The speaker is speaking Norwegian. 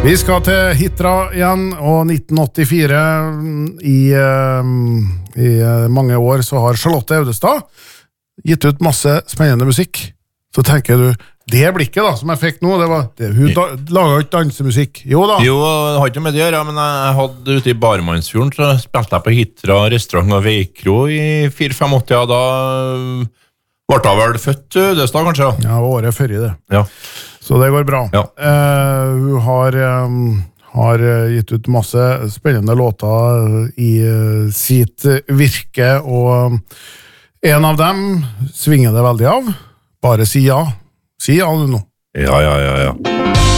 Vi skal til Hitra igjen, og 1984 i mange år så har Charlotte Audestad gitt ut masse spennende musikk. Så tenker du, det blikket da, som jeg fikk nå, hun laget ikke dansemusikk. Jo da. Jo, det har ikke med det å gjøre, men jeg hadde ute i Barmannsfjorden, så spilte jeg på Hitra restaurant og Veikro i 4-5-80, og da ble jeg vel født Ødestad, kanskje? Ja, året før i det. Ja. Så det går bra. Ja. Hun har gitt ut masse spennende låter i sitt virke, og en av dem svinger det veldig av. Bare si ja. Si ja du nå. Ja.